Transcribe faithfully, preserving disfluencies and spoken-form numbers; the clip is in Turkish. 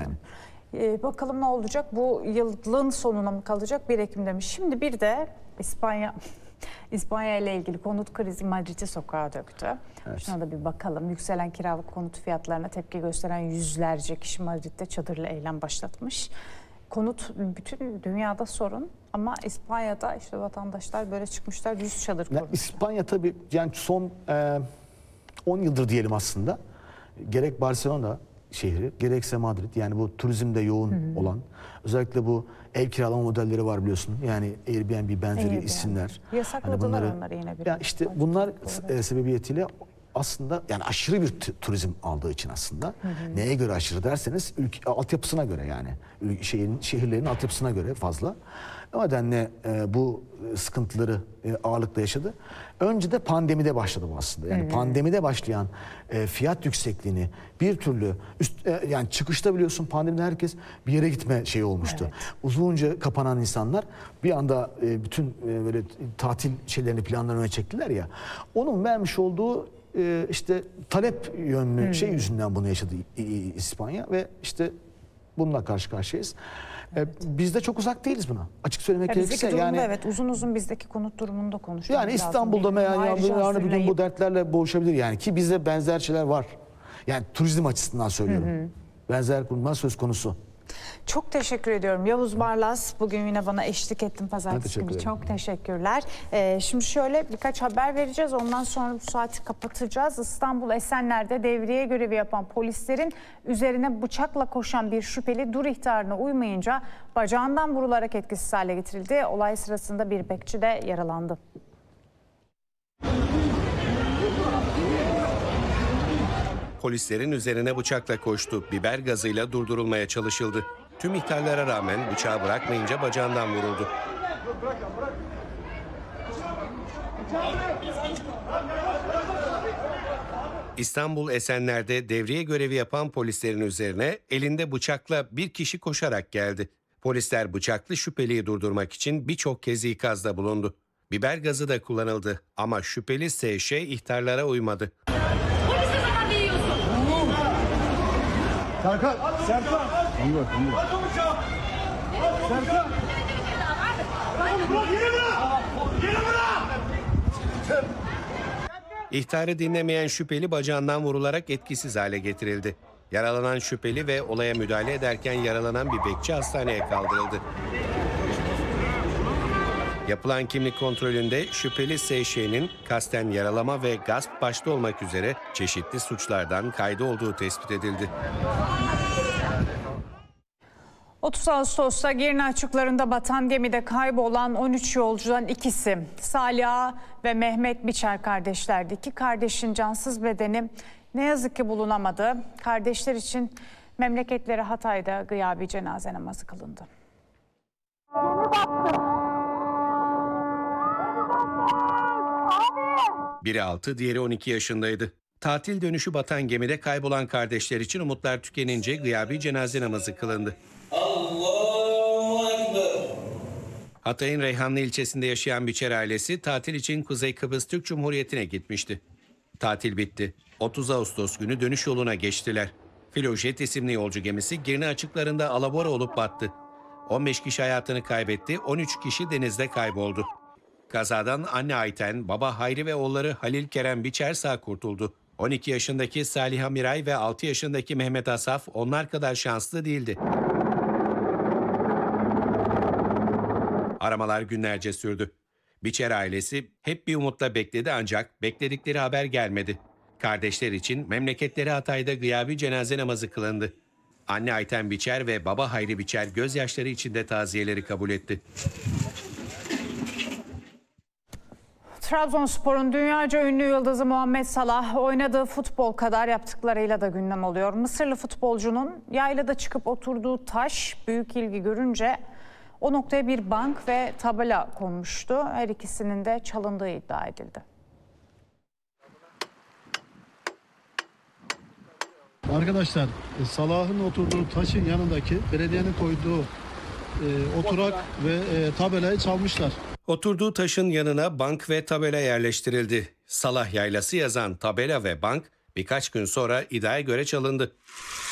yani. Ee, bakalım ne olacak? Bu yılın sonuna mı kalacak? bir Ekim demiş. Şimdi bir de İspanya İspanya ile ilgili konut krizi Madrid'i sokağa döktü. Evet. Şuna da bir bakalım. Yükselen kiralık konut fiyatlarına tepki gösteren yüzlerce kişi Madrid'de çadırlı eylem başlatmış. Konut bütün dünyada sorun ama İspanya'da işte vatandaşlar böyle çıkmışlar, yüz çadır kurmuşlar. İspanya tabii yani son e, on yıldır diyelim aslında gerek Barcelona şehri gerekse Madrid, yani bu turizmde yoğun hı hı. olan, özellikle bu ev kiralama modelleri var biliyorsun, yani Airbnb benzeri Airbnb. isimler. Yasakladılar hani bunları, onları yine bir. Yani işte bunlar e, sebebiyetiyle aslında yani aşırı bir turizm aldığı için aslında hı hı. neye göre aşırı derseniz ülke altyapısına göre, yani şeyin, şehirlerin altyapısına göre fazla. O nedenle e, bu sıkıntıları e, ağırlıkla yaşadı. Önce de pandemide başladı bu aslında. Yani hı hı. pandemide başlayan e, fiyat yüksekliğini bir türlü üst, e, yani çıkışta biliyorsun pandemide herkes bir yere gitme şeyi olmuştu. Evet. Uzunca kapanan insanlar bir anda e, bütün e, böyle tatil şeylerini, planlarını çektiler ya. Onun vermiş olduğu e, işte talep yönlü hı. şey yüzünden bunu yaşadı İspanya ve işte bununla karşı karşıyayız. Evet. Biz de çok uzak değiliz buna. Açık söylemek ya gerekirse yani. Evet, uzun uzun bizdeki konut durumunu da konuştuk. Yani İstanbul'da veya yarın bir gün bu dertlerle boğuşabilir yani, ki bizde benzer şeyler var. Yani turizm açısından söylüyorum. Hı hı. Benzer konular söz konusu. Çok teşekkür ediyorum. Yavuz Barlas, bugün yine bana eşlik ettin pazartesi günü. Çok teşekkürler. Ee, şimdi şöyle birkaç haber vereceğiz. Ondan sonra bu saati kapatacağız. İstanbul Esenler'de devriye görevi yapan polislerin üzerine bıçakla koşan bir şüpheli dur ihtarına uymayınca bacağından vurularak etkisiz hale getirildi. Olay sırasında bir bekçi de yaralandı. Polislerin üzerine bıçakla koştu. Biber gazıyla durdurulmaya çalışıldı. Tüm ihtarlara rağmen bıçağı bırakmayınca bacağından vuruldu. İstanbul Esenler'de devriye görevi yapan polislerin üzerine elinde bıçakla bir kişi koşarak geldi. Polisler bıçaklı şüpheliyi durdurmak için birçok kez ikazda bulundu. Biber gazı da kullanıldı ama şüpheli S Ş ihtarlara uymadı. Serkan! Serkan! Onu bırak, onu bırak. Serkan! İhtarı dinlemeyen şüpheli bacağından vurularak etkisiz hale getirildi. Yaralanan şüpheli ve olaya müdahale ederken yaralanan bir bekçi hastaneye kaldırıldı. Yapılan kimlik kontrolünde şüpheli S Ş'nin kasten yaralama ve gasp başta olmak üzere çeşitli suçlardan kaydı olduğu tespit edildi. otuz Ağustos'ta Girne açıklarında batan gemide kaybolan on üç yolcudan ikisi Salih ve Mehmet Biçer kardeşlerdi. İki kardeşin cansız bedeni ne yazık ki bulunamadı. Kardeşler için memleketleri Hatay'da gıyabi cenaze namazı kılındı. Biri altı, diğeri on iki yaşındaydı. Tatil dönüşü batan gemide kaybolan kardeşler için umutlar tükenince gıyabi cenaze namazı kılındı. Allahu Ekber. Hatay'ın Reyhanlı ilçesinde yaşayan Biçer ailesi tatil için Kuzey Kıbrıs Türk Cumhuriyeti'ne gitmişti. Tatil bitti. otuz Ağustos günü dönüş yoluna geçtiler. Filojet isimli yolcu gemisi Girne açıklarında alabora olup battı. on beş kişi hayatını kaybetti, on üç kişi denizde kayboldu. Kazadan anne Ayten, baba Hayri ve oğulları Halil Kerem Biçer sağ kurtuldu. on iki yaşındaki Saliha Miray ve altı yaşındaki Mehmet Asaf onlar kadar şanslı değildi. Aramalar günlerce sürdü. Biçer ailesi hep bir umutla bekledi ancak bekledikleri haber gelmedi. Kardeşler için memleketleri Hatay'da gıyabi cenaze namazı kılındı. Anne Ayten Biçer ve baba Hayri Biçer gözyaşları içinde taziyeleri kabul etti. Trabzonspor'un dünyaca ünlü yıldızı Muhammed Salah oynadığı futbol kadar yaptıklarıyla da gündem oluyor. Mısırlı futbolcunun yaylada çıkıp oturduğu taş büyük ilgi görünce o noktaya bir bank ve tabela konmuştu. Her ikisinin de çalındığı iddia edildi. Arkadaşlar, Salah'ın oturduğu taşın yanındaki belediyenin koyduğu e, oturak ve e, tabelayı çalmışlar. Oturduğu taşın yanına bank ve tabela yerleştirildi. Salah Yaylası yazan tabela ve bank birkaç gün sonra iddiaya göre çalındı.